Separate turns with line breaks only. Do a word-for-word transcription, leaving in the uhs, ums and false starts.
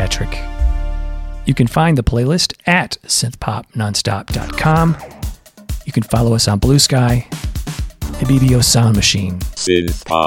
metric. You can find the playlist at synth pop nonstop dot com. You can follow us on Blue Sky, the B B O Sound Machine.
Synth Pop.